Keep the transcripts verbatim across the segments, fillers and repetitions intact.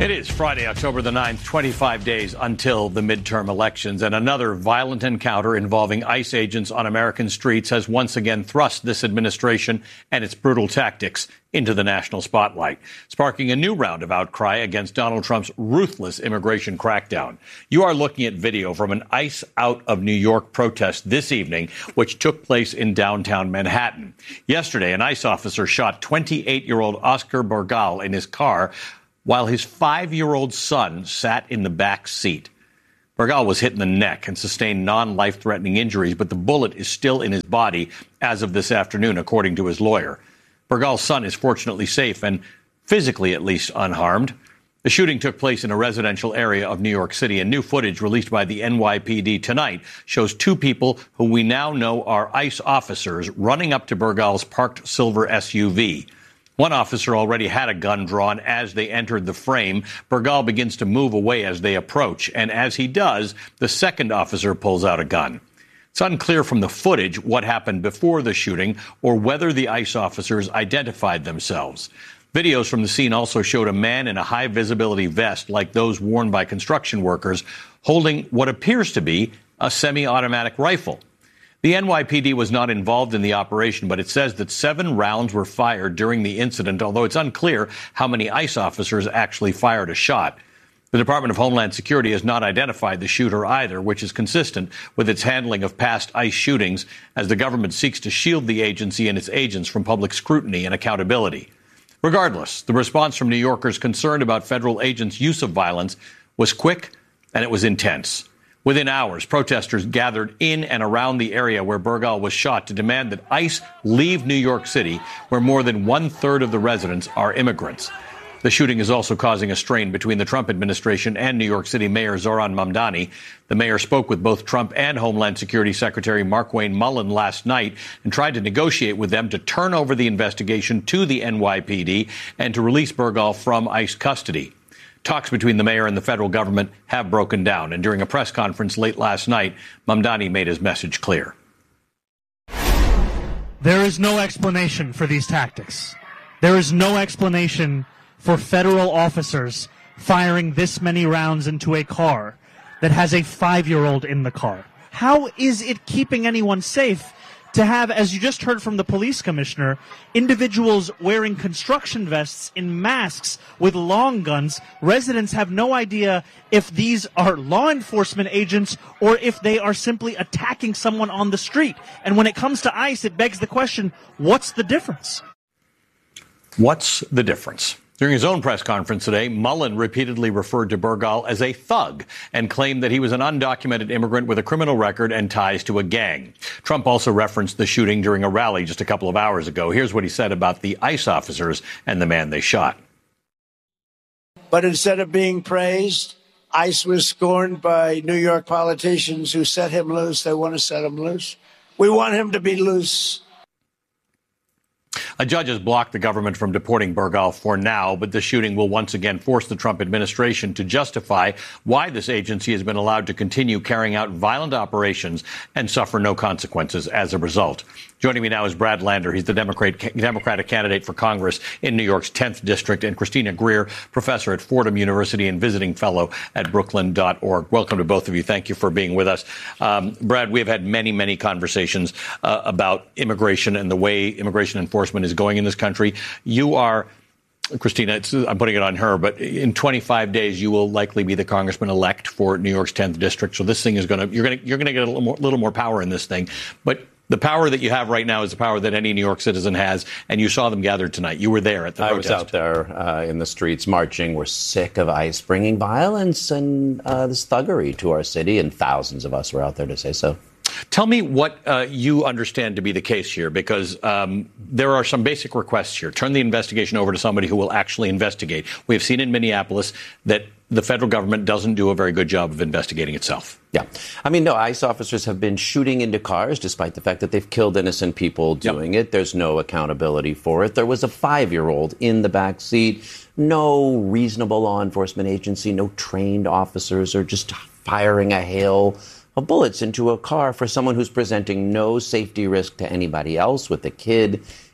It is Friday, October the ninth, twenty-five days until the midterm elections, and another violent encounter involving ICE agents on American streets has once again thrust this administration and its brutal tactics into the national spotlight, sparking a new round of outcry against Donald Trump's ruthless immigration crackdown. You are looking at video from an ICE Out of New York protest this evening, which took place in downtown Manhattan. Yesterday, an ICE officer shot twenty-eight-year-old Oscar Burgal in his car while his five-year-old son sat in the back seat. Burgal was hit in the neck and sustained non-life-threatening injuries, but the bullet is still in his body as of this afternoon, according to his lawyer. Burgal's son is fortunately safe and physically at least unharmed. The shooting took place in a residential area of New York City, and new footage released by the N Y P D tonight shows two people who we now know are ICE officers running up to Burgal's parked silver S U V. One officer already had a gun drawn as they entered the frame. Burgal begins to move away as they approach, and as he does, the second officer pulls out a gun. It's unclear from the footage what happened before the shooting or whether the ICE officers identified themselves. Videos from the scene also showed a man in a high-visibility vest like those worn by construction workers holding what appears to be a semi-automatic rifle. The N Y P D was not involved in the operation, but it says that seven rounds were fired during the incident, although it's unclear how many ICE officers actually fired a shot. The Department of Homeland Security has not identified the shooter either, which is consistent with its handling of past ICE shootings, as the government seeks to shield the agency and its agents from public scrutiny and accountability. Regardless, the response from New Yorkers concerned about federal agents' use of violence was quick and it was intense. Within hours, protesters gathered in and around the area where Burgal was shot to demand that ICE leave New York City, where more than one-third of the residents are immigrants. The shooting is also causing a strain between the Trump administration and New York City Mayor Zohran Mamdani. The mayor spoke with both Trump and Homeland Security Secretary Markwayne Mullin last night and tried to negotiate with them to turn over the investigation to the N Y P D and to release Burgal from ICE custody. Talks between the mayor and the federal government have broken down, and during a press conference late last night, Mamdani made his message clear. There is no explanation for these tactics. There is no explanation for federal officers firing this many rounds into a car that has a five-year-old in the car. How is it keeping anyone safe to have, as you just heard from the police commissioner, individuals wearing construction vests in masks with long guns? Residents have no idea if these are law enforcement agents or if they are simply attacking someone on the street. And when it comes to ICE, it begs the question, what's the difference? What's the difference? During his own press conference today, Mullin repeatedly referred to Burgal as a thug and claimed that he was an undocumented immigrant with a criminal record and ties to a gang. Trump also referenced the shooting during a rally just a couple of hours ago. Here's what he said about the ICE officers and the man they shot. But instead of being praised, ICE was scorned by New York politicians who set him loose. They want to set him loose. We want him to be loose. A judge has blocked the government from deporting Burgal for now, but the shooting will once again force the Trump administration to justify why this agency has been allowed to continue carrying out violent operations and suffer no consequences as a result. Joining me now is Brad Lander. He's the Democrat, Democratic candidate for Congress in New York's tenth District, and Christina Greer, professor at Fordham University and visiting fellow at Brooklyn dot org. Welcome to both of you. Thank you for being with us. Um, Brad, we have had many, many conversations uh, about immigration and the way immigration enforcement is going in this country. You are, Christina, it's, I'm putting it on her, but in twenty-five days, you will likely be the congressman-elect for New York's tenth District. So this thing is going to, you're going to, you're going to get a little more, little more power in this thing. But the power that you have right now is the power that any New York citizen has, and you saw them gathered tonight. You were there at the I protest. was out there uh, in the streets marching. We're sick of ICE bringing violence and uh, this thuggery to our city, and thousands of us were out there to say so. Tell me what uh, you understand to be the case here, because um, there are some basic requests here. Turn the investigation over to somebody who will actually investigate. We have seen in Minneapolis that the federal government doesn't do a very good job of investigating itself. Yeah. I mean, no, ICE officers have been shooting into cars despite the fact that they've killed innocent people doing yep. it. There's no accountability for it. There was a five-year-old in the back seat. No reasonable law enforcement agency, no trained officers are just firing a hail of bullets into a car for someone who's presenting no safety risk to anybody else with a kid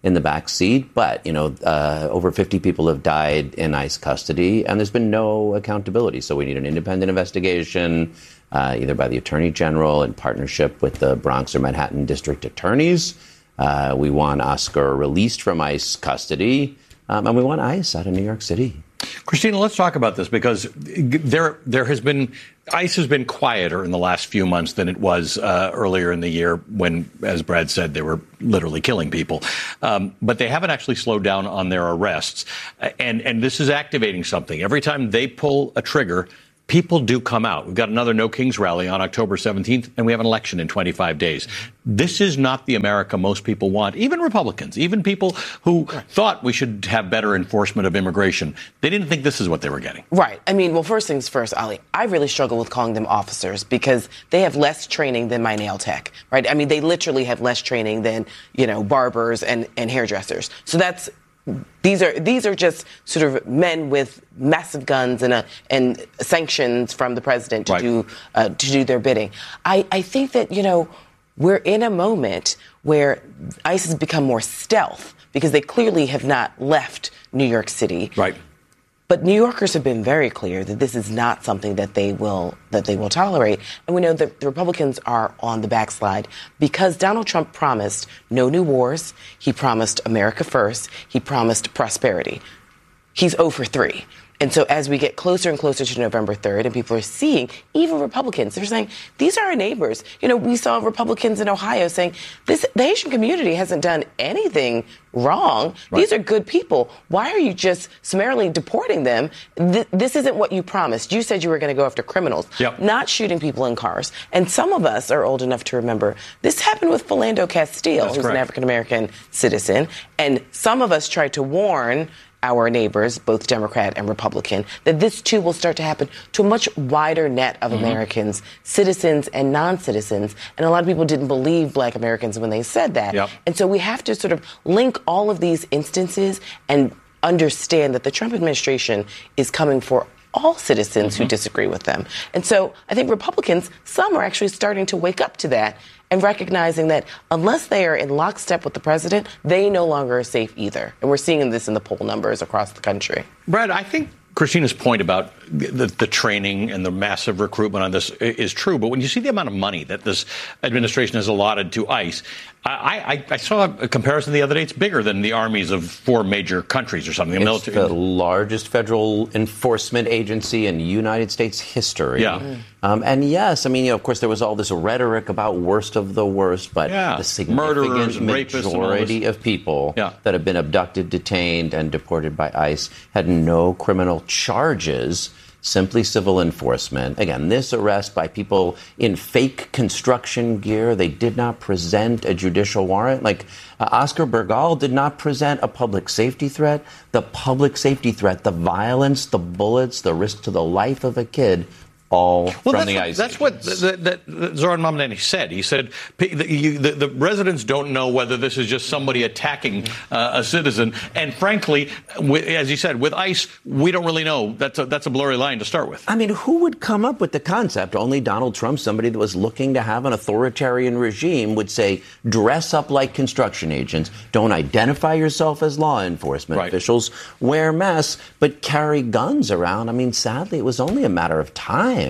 in the back seat. But, you know, uh, over fifty people have died in ICE custody, and there's been no accountability. So we need an independent investigation, uh, either by the Attorney General in partnership with the Bronx or Manhattan District Attorneys. Uh, we want Oscar released from ICE custody, um, and we want ICE out of New York City. Christina, let's talk about this, because there there has been ICE has been quieter in the last few months than it was uh, earlier in the year when, as Brad said, they were literally killing people. Um, but they haven't actually slowed down on their arrests. And, and this is activating something. Every time they pull a trigger, people do come out. We've got another No Kings rally on October seventeenth, and we have an election in twenty-five days. This is not the America most people want, even Republicans, even people who thought we should have better enforcement of immigration. They didn't think this is what they were getting. Right. I mean, well, first things first, Ali, I really struggle with calling them officers because they have less training than my nail tech, right? I mean, they literally have less training than, you know, barbers and, and hairdressers. So that's These are these are just sort of men with massive guns and a, and sanctions from the president to right. do uh, to do their bidding. I, I think that, you know, we're in a moment where ICE has become more stealth because they clearly have not left New York City. Right. But New Yorkers have been very clear that this is not something that they will that they will tolerate. And we know that the Republicans are on the backslide because Donald Trump promised no new wars. He promised America first. He promised prosperity. He's zero for three. And so as we get closer and closer to November third, and people are seeing, even Republicans, they're saying, these are our neighbors. You know, we saw Republicans in Ohio saying, this, the Haitian community hasn't done anything wrong. Right. These are good people. Why are you just summarily deporting them? Th- this isn't what you promised. You said you were going to go after criminals, yep. not shooting people in cars. And some of us are old enough to remember this happened with Philando Castile, That's who's correct. an African-American citizen. And some of us tried to warn our neighbors, both Democrat and Republican, that this too will start to happen to a much wider net of mm-hmm. Americans, citizens and non-citizens. And a lot of people didn't believe Black Americans when they said that. Yep. And so we have to sort of link all of these instances and understand that the Trump administration is coming for all citizens mm-hmm. who disagree with them. And so I think Republicans, some are actually starting to wake up to that and recognizing that unless they are in lockstep with the president, they no longer are safe either. And we're seeing this in the poll numbers across the country. Brad, I think Christina's point about the, the training and the massive recruitment on this is true. But when you see the amount of money that this administration has allotted to ICE, I, I, I saw a comparison the other day. It's bigger than the armies of four major countries or something. The it's military. the largest federal enforcement agency in United States history. Yeah. Mm. Um, and yes, I mean, you know, of course, there was all this rhetoric about worst of the worst, but yeah. the significant Murderers and rapists majority and of people yeah. that have been abducted, detained, and deported by ICE had no criminal charges, simply civil enforcement. Again, this arrest by people in fake construction gear, they did not present a judicial warrant. Like uh, Oscar Bergal did not present a public safety threat. The public safety threat, the violence, the bullets, the risk to the life of a kid, all well, from that's the what, ICE That's agents. what that, that Zoran Mamdani said. He said the, you, the, the residents don't know whether this is just somebody attacking uh, a citizen. And frankly, with, as he said, with ICE, we don't really know. That's a, that's a blurry line to start with. I mean, who would come up with the concept? Only Donald Trump, somebody that was looking to have an authoritarian regime, would say, dress up like construction agents, don't identify yourself as law enforcement right. officials, wear masks, but carry guns around. I mean, sadly, it was only a matter of time.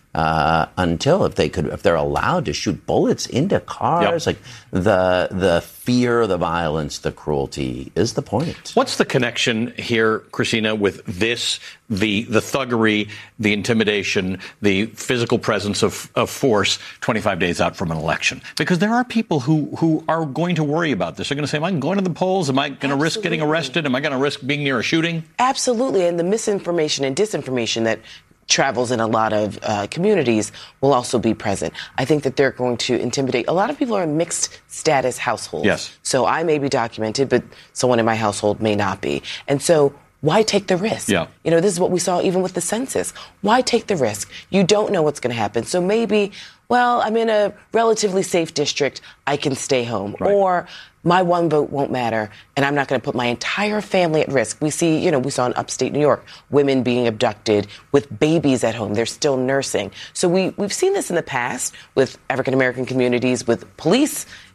Uh, until if they could, if they're allowed to shoot bullets into cars, yep. like the the fear, the violence, the cruelty is the point. What's the connection here, Christina, with this, the the thuggery, the intimidation, the physical presence of, of force twenty-five days out from an election? Because there are people who, who are going to worry about this. They're going to say, am I going to the polls? Am I going to risk getting arrested? Am I going to risk being near a shooting? Absolutely. And the misinformation and disinformation that travels in a lot of uh, communities will also be present. I think that they're going to intimidate. A lot of people are in mixed status households. Yes. So I may be documented, but someone in my household may not be. And so why take the risk? Yeah. You know, this is what we saw even with the census. Why take the risk? You don't know what's going to happen. So maybe, well, I'm in a relatively safe district. I can stay home. Right. Or my one vote won't matter, and I'm not going to put my entire family at risk. We see, you know, we saw in upstate New York, women being abducted with babies at home. They're still nursing. So we, we've seen this in the past with African-American communities, with police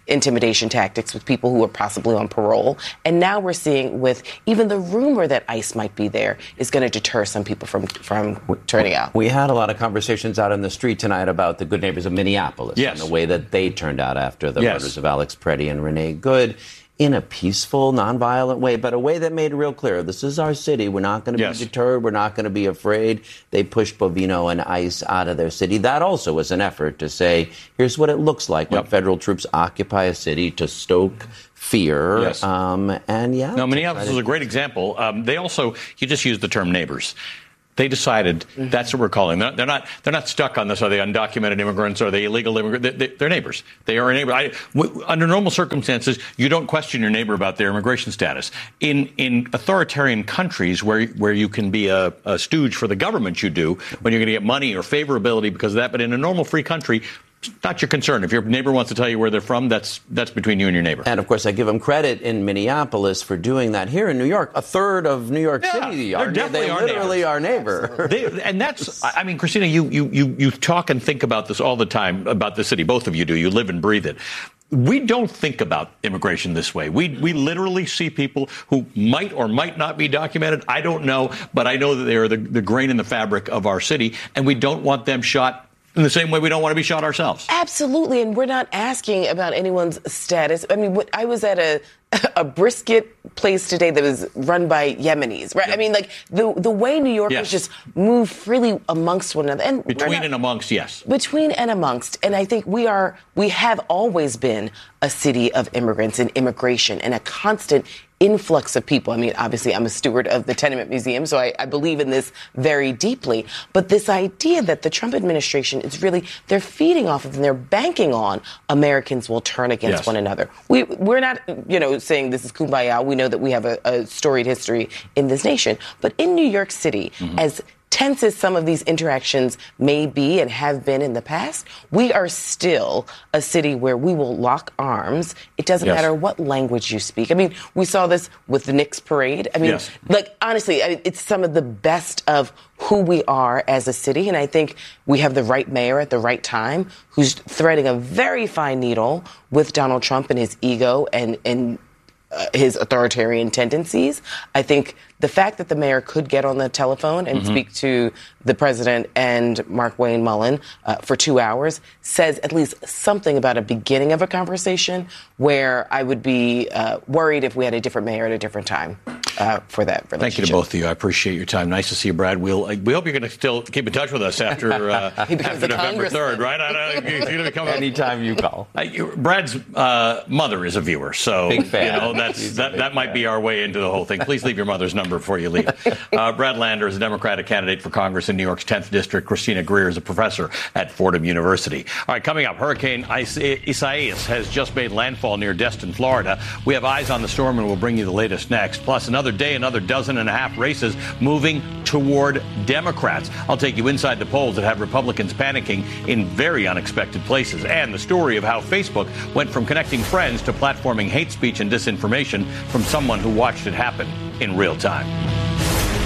intimidation tactics with people who are possibly on parole. And now we're seeing with even the rumor that ICE might be there is going to deter some people from, from turning out. We had a lot of conversations out in the street tonight about the Good Neighbors of Minneapolis yes. and the way that they turned out after the yes. murders of Alex Preddy and Renee Good. In a peaceful, nonviolent way, but a way that made it real clear. This is our city. We're not going to yes. be deterred. We're not going to be afraid. They pushed Bovino and ICE out of their city. That also was an effort to say, here's what it looks like yep. when federal troops occupy a city to stoke fear. Yes. Um, and yeah. No, Minneapolis is a great example. Um, they also, you just used the term neighbors. They decided mm-hmm. that's what we're calling them. They're not. They're not stuck on this. Are they undocumented immigrants? Are they illegal immigrants? They, they, they're neighbors. They are a neighbor. I, w- under normal circumstances, you don't question your neighbor about their immigration status. In in authoritarian countries where where you can be a, a stooge for the government, you do when you're going to get money or favorability because of that. But in a normal free country, not your concern. If your neighbor wants to tell you where they're from, that's that's between you and your neighbor. And, of course, I give them credit in Minneapolis for doing that. Here in New York, a third of New York yeah, City are definitely they our literally neighbors. our neighbor. They, and that's, I mean, Christina, you, you, you, you talk and think about this all the time, about the city. Both of you do. You live and breathe it. We don't think about immigration this way. We we literally see people who might or might not be documented. I don't know, but I know that they are the, the grain in the fabric of our city, and we don't want them shot in the same way we don't want to be shot ourselves. Absolutely, and we're not asking about anyone's status. I mean, I was at a a brisket place today that was run by Yemenis, right? Yep. I mean, like, the the way New Yorkers yes. just move freely amongst one another. And Between not, and amongst, yes. Between and amongst. And I think we are, we have always been a city of immigrants and immigration and a constant influx of people. I mean, obviously, I'm a steward of the Tenement Museum, so I, I believe in this very deeply. But this idea that the Trump administration is really, they're feeding off of and they're banking on Americans will turn against yes. one another. We, we're not, you know, saying this is kumbaya. We know that we have a, a storied history in this nation. But in New York City, mm-hmm. as tense as some of these interactions may be and have been in the past, we are still a city where we will lock arms. It doesn't yes. matter what language you speak. I mean, we saw this with the Knicks parade. I mean, yes. like, honestly, I mean, it's some of the best of who we are as a city. And I think we have the right mayor at the right time who's threading a very fine needle with Donald Trump and his ego and, and uh, his authoritarian tendencies. I think the fact that the mayor could get on the telephone and mm-hmm. speak to the president and Mark Wayne Mullen uh, for two hours says at least something about a beginning of a conversation where I would be uh, worried if we had a different mayor at a different time uh, for that relationship. Thank you to both of you. I appreciate your time. Nice to see you, Brad. We'll, uh, we hope you're going to still keep in touch with us after, uh, after November third, right? I don't know, you're going to come anytime you call. Uh, you, Brad's uh, mother is a viewer, so big fan. you know that's that, that might be our way into the whole thing. Please leave your mother's number before you leave. Uh, Brad Lander is a Democratic candidate for Congress in New York's tenth District. Christina Greer is a professor at Fordham University. All right, coming up, Hurricane Isaias has just made landfall near Destin, Florida. We have eyes on the storm, and we'll bring you the latest next. Plus, another day, another dozen and a half races moving toward Democrats. I'll take you inside the polls that have Republicans panicking in very unexpected places, and the story of how Facebook went from connecting friends to platforming hate speech and disinformation from someone who watched it happen in real time.